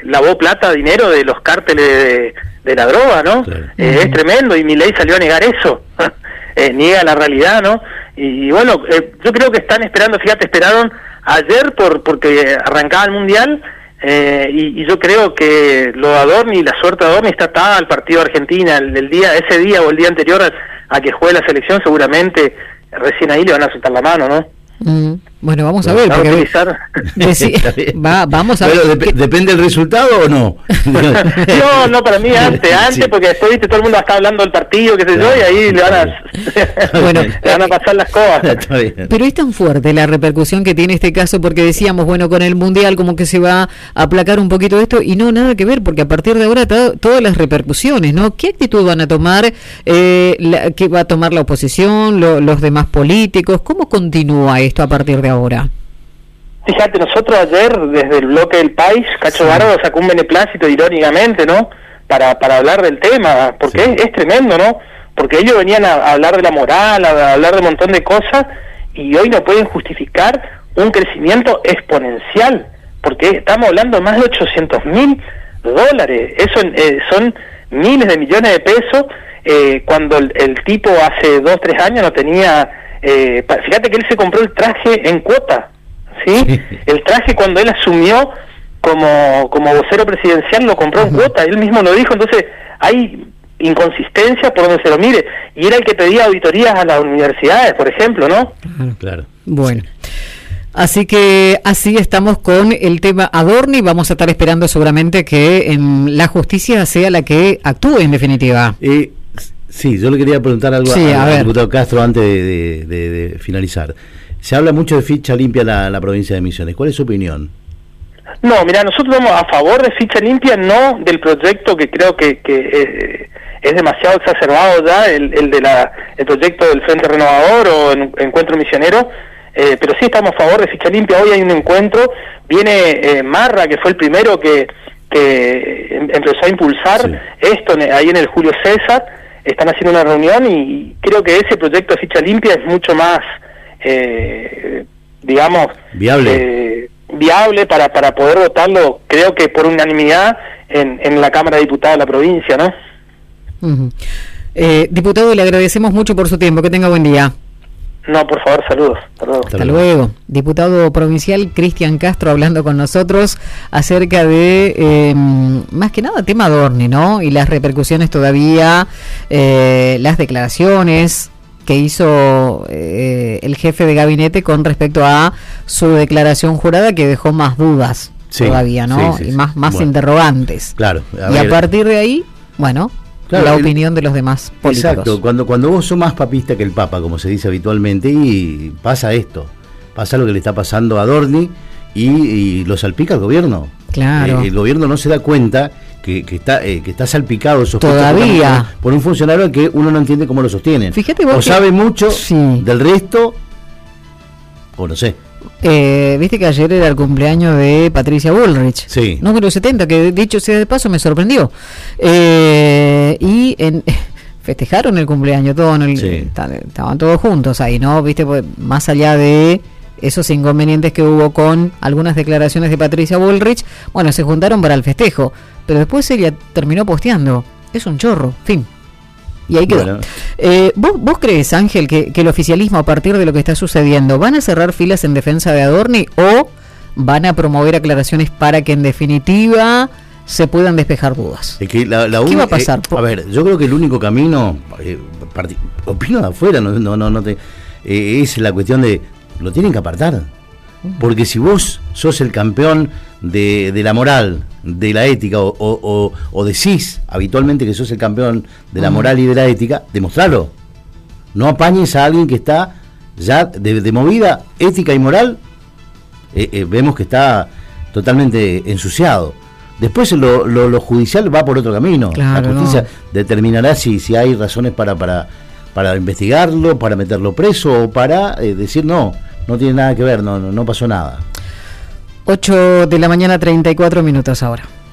lavó plata, dinero de los cárteles de la droga, ¿no? Claro. Es tremendo, y Milei salió a negar eso. Niega la realidad, ¿no? Y bueno, yo creo que están esperando, fíjate, esperaron ayer porque arrancaba el Mundial, y yo creo que lo de Adorni, la suerte de Adorni está atada al partido de Argentina, ese día o el día anterior a que juegue la selección, seguramente recién ahí le van a soltar la mano, ¿no? Bueno, vamos a ver. Porque vamos a ver. Pero ¿depende del resultado o no? No, para mí antes, sí. Porque después, viste, todo el mundo está hablando del partido, qué sé yo, y ahí le van a pasar las cosas. Pero es tan fuerte la repercusión que tiene este caso, porque decíamos, bueno, con el Mundial como que se va a aplacar un poquito esto, y no, nada que ver, porque a partir de ahora todas las repercusiones, ¿no? ¿Qué actitud van a tomar? ¿Qué va a tomar la oposición, los demás políticos? ¿Cómo continúa esto a partir de ahora? Fíjate, nosotros ayer, desde el bloque del País, Cacho Bárbaro sacó un beneplácito irónicamente, ¿no? Para hablar del tema, porque es tremendo, ¿no? Porque ellos venían a hablar de la moral, a hablar de un montón de cosas, y hoy no pueden justificar un crecimiento exponencial, porque estamos hablando de más de $800.000, eso son miles de millones de pesos, cuando el tipo hace 2, 3 años no tenía... fíjate que él se compró el traje en cuota, ¿sí? El traje, cuando él asumió como vocero presidencial, lo compró en cuota, él mismo lo dijo. Entonces hay inconsistencia por donde se lo mire, y era el que pedía auditorías a las universidades, por ejemplo, ¿no? Claro. Bueno, así que así estamos con el tema Adorni. Vamos a estar esperando seguramente que en la justicia sea la que actúe en definitiva. Sí, yo le quería preguntar algo al diputado Castro antes de finalizar. Se habla mucho de ficha limpia en la provincia de Misiones. ¿Cuál es su opinión? No, mira, nosotros estamos a favor de ficha limpia, no del proyecto que creo que es demasiado exacerbado ya, el proyecto del Frente Renovador o Encuentro Misionero, pero sí estamos a favor de ficha limpia. Hoy hay un encuentro, viene Marra, que fue el primero que empezó a impulsar esto ahí en el Julio César. Están haciendo una reunión y creo que ese proyecto de ficha limpia es mucho más, digamos, viable para poder votarlo, creo que por unanimidad en la Cámara de Diputados de la provincia, ¿no? Diputado, le agradecemos mucho por su tiempo, que tenga buen día. No, por favor, saludos. Hasta luego. Diputado provincial Cristian Castro hablando con nosotros acerca de, más que nada, tema Adorni, ¿no? Y las repercusiones todavía, las declaraciones que hizo el jefe de gabinete con respecto a su declaración jurada, que dejó más dudas todavía, ¿no? Y más interrogantes. Claro. A partir de ahí, bueno... Claro, la opinión de los demás políticos. Exacto, cuando vos sos más papista que el Papa, como se dice habitualmente, y pasa esto, pasa lo que le está pasando a Adorni y lo salpica el gobierno. Claro. El gobierno no se da cuenta que está salpicado todavía por un funcionario que uno no entiende cómo lo sostienen. Fíjate vos, o sabe mucho del resto, o no sé. Viste que ayer era el cumpleaños de Patricia Bullrich, número 70, que dicho sea de paso me sorprendió, y festejaron el cumpleaños todos, estaban todos juntos ahí, ¿no? Viste, pues, más allá de esos inconvenientes que hubo con algunas declaraciones de Patricia Bullrich, bueno, se juntaron para el festejo, pero después ella terminó posteando, es un chorro, fin. Y ahí quedó. Bueno. ¿Vos crees, Ángel, que el oficialismo, a partir de lo que está sucediendo, van a cerrar filas en defensa de Adorni o van a promover aclaraciones para que en definitiva se puedan despejar dudas? ¿Qué va a pasar? A ver, yo creo que el único camino, opino de afuera, es la cuestión de, lo tienen que apartar. Porque si vos sos el campeón de la moral, de la ética, o decís habitualmente que sos el campeón de la moral y de la ética, demostralo. No apañes a alguien que está ya de movida ética y moral, vemos que está totalmente ensuciado. Después lo judicial va por otro camino. Claro, la justicia determinará si hay razones para investigarlo, para meterlo preso o para decir no tiene nada que ver, no pasó nada. 8 de la mañana, 34 minutos ahora.